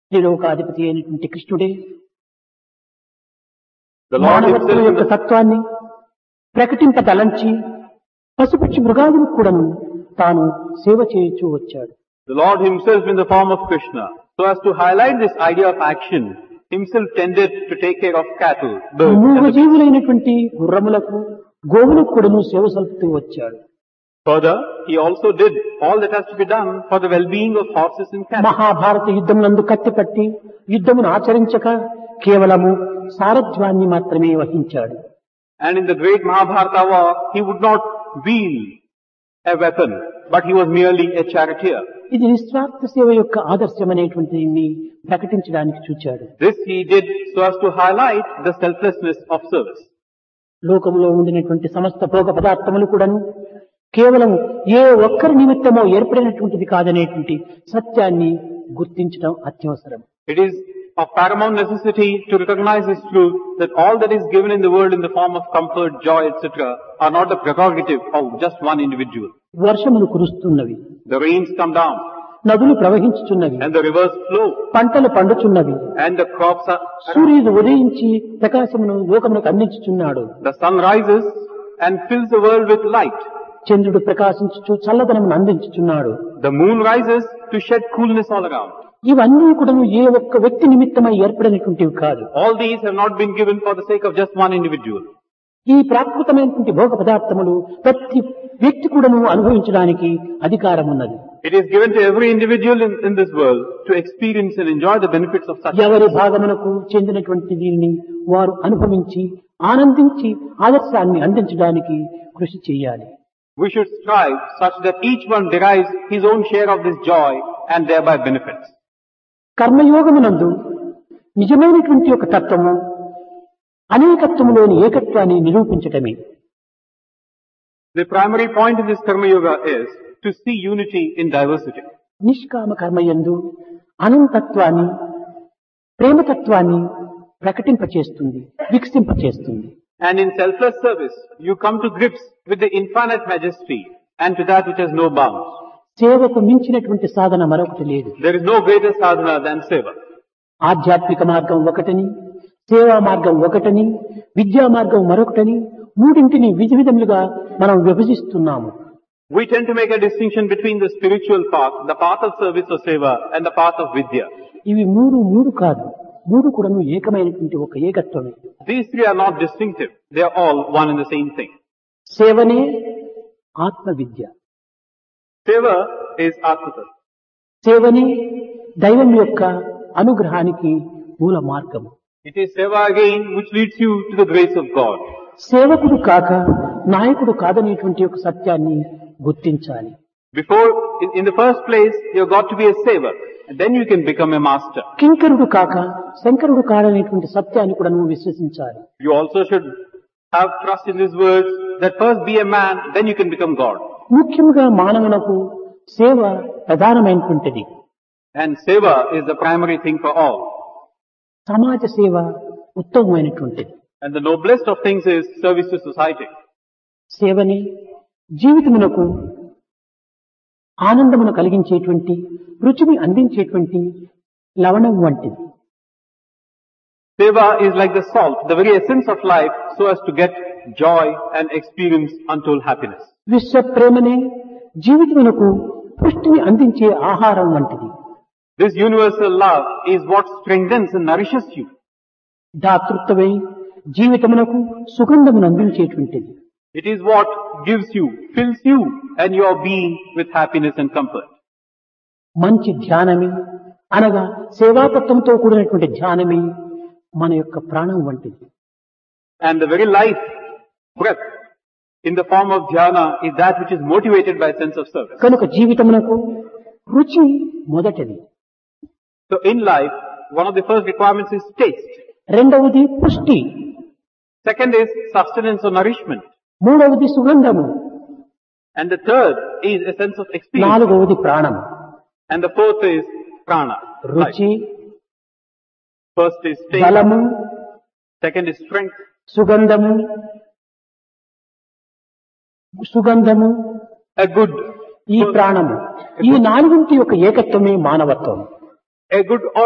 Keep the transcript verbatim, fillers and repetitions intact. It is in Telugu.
త్రిలోకాధిపతి అయినటువంటి కృష్ణుడే The Lord మానవత్వం himself, in యొక్క the, తత్వాన్ని ప్రకటింపదలంచి పశుపక్షి మృగాదులకు కూడాను తాను సేవ చేయుచూ వచ్చాడు. the Lord himself in the form of Krishna, so as to highlight this idea of action, himself tended to take care of cattle, birds, and the మూగజీవులైనటువంటి గుర్రములకు గోవులకు కూడాను సేవ సల్పుతూ వచ్చాడు. further, he also did all that has to be done for the well-being of horses and cattle. Mahabharata యుద్ధం నందు కత్తిపట్టి యుద్ధమును ఆచరించక కేవలము సారథ్యాన్ని మాత్రమే వహించాడు. And in the great Mahabharata war, he would not wield a weapon, but he was merely a charioteer. ఇది నిస్వార్థ సేవ యొక్క ఆదర్శం అనేటువంటిది ప్రకటించడానికి చూచాడు. This he did so as to highlight the selflessness of service. లోకంలో ఉండినటువంటి సమస్త భోగ పదార్థములు కూడాను కేవలం ఏ ఒక్కరి నిమిత్తమో ఏర్పడినటువంటిది కాదనేటువంటి సత్యాన్ని గుర్తించడం అత్యవసరం. It is of paramount necessity to recognize this truth that all that is given in the world in the form of comfort, joy, et cetera are not the prerogative of just one individual. వర్షములు కురుస్తున్నవి, The rains come down నదులు ప్రవహించుచున్నవి, and the rivers flow పంటలు పండుచున్నవి, and the crops are... సూర్యుడు ఉదయించి ప్రకాశమును లోకమునకు అందించుచున్నాడు, The sun rises and fills the world with light. చంద్రుడు ప్రకాశించుచు చల్లదనమును అందించుచున్నాడు. The moon rises to shed coolness all around. ఇవన్నీ కూడా ఏ ఒక్క వ్యక్తి నిమిత్తమై ఏర్పడినటువంటివి కాదు. All these have not been given for the sake of just one individual. ఈ ప్రాకృతమైనటువంటి భోగ పదార్థములు ప్రతి వ్యక్తి కూడాను అనుభవించడానికి అధికారం ఉన్నది. It is given to every individual in, in this world to experience and enjoy the benefits of such. ఎవరి భాగమునకు చెందినటువంటి దీనిని వారు అనుభవించి ఆనందించి ఆదర్శాన్ని అందించడానికి కృషి చేయాలి. We should strive such that each one derives his own share of this joy and thereby benefits. కర్మయోగమునందు నిజమైనటువంటి ఒక తత్వము అనేకత్వములోని ఏకత్వాన్ని నిరూపించటమే. The primary point in this Karma Yoga is to see unity in diversity. నిష్కామ కర్మయందు అనంతత్వాన్ని ప్రేమతత్వాన్ని ప్రకటింపచేస్తుంది, వికసింపచేస్తుంది. And in selfless service, you come to grips with the infinite majesty and to that which has no bounds. సేవకు మించినటువంటి సాధన మరొకటి లేదు. There is no greater sadhana than seva. ఆధ్యాత్మిక మార్గం ఒకటని, సేవా మార్గం ఒకటని, విద్యా మార్గం మరొకటని మూడింటిని విధి విధములుగా మనం విభజిస్తున్నాము. We tend to make a distinction between the spiritual path, the path of service or seva, and the path of vidya. ఇవి మూడు మూడు కాదు, మూడు కూడాను ఏకమైనటువంటి ఒక ఏకత్వమే. These three are not distinctive. They are all one and the same thing. సేవనే ఆత్మ విద్య, Seva is Atmata. సేవనే దైవం యొక్క అనుగ్రహానికి మూల మార్గము. It is seva again which leads you to the grace of God. సేవకుడు కాక నాయకుడు కాదనేటువంటి ఒక సత్యాన్ని గుర్తించాలి. Before, in, in the first place, you have got to be a saver. And then you can become a master. కింకరుడు కాక శంకరుడు కాదనేటువంటి సత్యాన్ని కూడా నువ్వు విశ్వసించాలి. You also should have trust in these words that first be a man, then you can become God. ముఖ్యంగా మానవునకు సేవ ప్రధానమైనటువంటిది. And seva is the primary thing for all. సమాజ సేవ ఉత్తమమైనటువంటిది. And the noblest of things is service to society. సేవని జీవితమునకు ఆనందమును కలిగించేటువంటి, రుచిని అందించేటువంటి లవణం వంటిది. Seva is like the salt, the very essence of life, so as to get joy and experience untold happiness. విశ్వ ప్రేమనే జీవితమునకు పుష్టిని అందించే ఆహారం వంటిది. This universal love is what strengthens and nourishes you. దాతృత్వమై జీవితమునకు సుగంధమును అందించేటువంటిది. It is what gives you, fills you and your being with happiness and comfort. మంచి ధ్యానమే అనగా సేవాతత్వంతో కూడినటువంటి ధ్యానమే మన యొక్క ప్రాణం వంటిది. And the very life, breath, in the form of dhyana is that which is motivated by a sense of service. కనుక జీవితమునకు రుచి మొదటిది. So in life, one of the first requirements is taste. రెండవది పుష్టి, Second is sustenance or nourishment. మూడవది సుగంధము, And the third is a sense of experience. నాలుగవది ప్రాణం. And the fourth is prana. Life. రుచి, First is taste. బలము, Second is strength. సుగంధము, సుగంధము, A good, ఈ ప్రాణము, ఈ నాలుగింటి యొక్క ఏకత్వమే మానవత్వం. a good